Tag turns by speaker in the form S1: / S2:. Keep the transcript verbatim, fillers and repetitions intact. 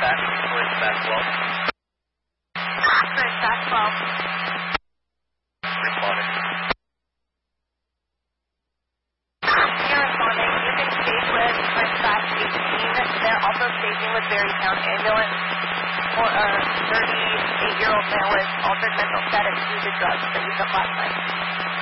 S1: dispatch, report dispatch twelve.
S2: Dispatch twelve.
S1: Responding.
S2: You're responding. You've been staged with dispatch eighteen. They're also staging with Berrytown Ambulance for a thirty-eight-year-old man with altered mental status due to drugs that you took last night.